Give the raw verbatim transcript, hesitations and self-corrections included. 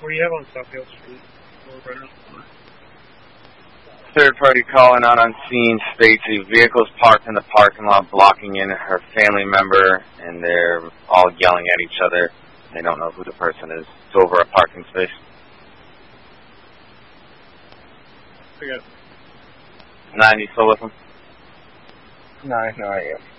What do you have on Southfield Street? Third party calling out on scene states a vehicle's parked in the parking lot blocking in her family member, and they're all yelling at each other. They don't know who the person is. It's over a parking space. I got Nine, you still with them? Nine, no, I am.